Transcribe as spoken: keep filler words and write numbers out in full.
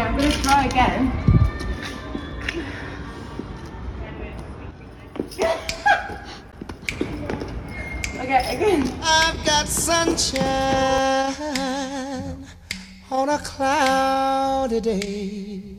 I'm gonna try again. Okay, again. I've got sunshine on a cloudy day.